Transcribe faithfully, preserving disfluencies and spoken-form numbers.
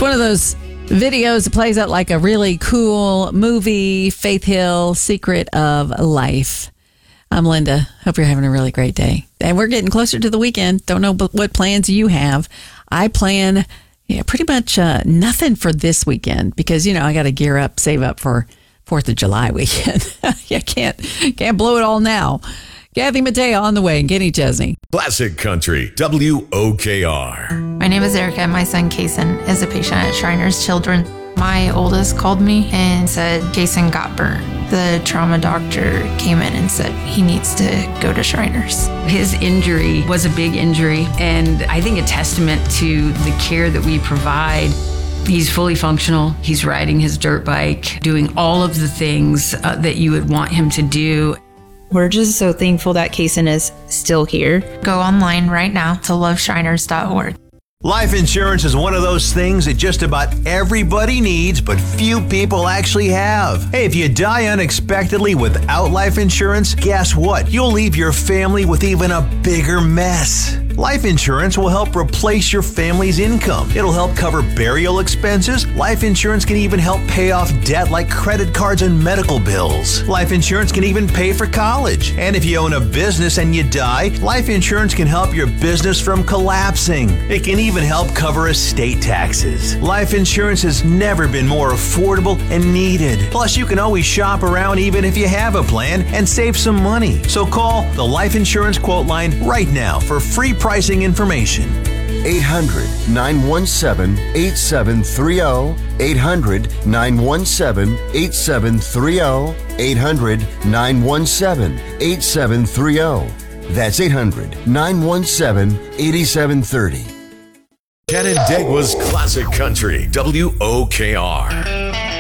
one of those videos that plays out like a really cool movie, Faith Hill, Secret of Life. I'm Linda. Hope you're having a really great day. And we're getting closer to the weekend. Don't know what plans you have. I plan yeah, pretty much uh, nothing for this weekend because, you know, I got to gear up, save up for fourth of July weekend. You can't, can't blow it all now. Kathy Mattea on the way and Kenny Chesney. Classic Country, W O K R. My name is Erica. My son, Kason, is a patient at Shriners Children. My oldest called me and said Kason got burnt. The trauma doctor came in and said he needs to go to Shriners. His injury was a big injury, and I think a testament to the care that we provide. He's fully functional. He's riding his dirt bike, doing all of the things uh, that you would want him to do. We're just so thankful that Kason is still here. Go online right now to love shriners dot org. Life insurance is one of those things that just about everybody needs, but few people actually have. Hey, if you die unexpectedly without life insurance, guess what? You'll leave your family with even a bigger mess. Life insurance will help replace your family's income. It'll help cover burial expenses. Life insurance can even help pay off debt like credit cards and medical bills. Life insurance can even pay for college. And if you own a business and you die, life insurance can help your business from collapsing. It can even help cover estate taxes. Life insurance has never been more affordable and needed. Plus, you can always shop around even if you have a plan and save some money. So call the Life Insurance Quote Line right now for free pricing information. eight hundred, nine one seven, eight seven three zero. eight hundred, nine one seven, eight seven three zero. eight hundred, nine one seven, eight seven three zero. That's eight hundred, nine one seven, eight seven three zero. Canandaigua's Classic Country, W O K R.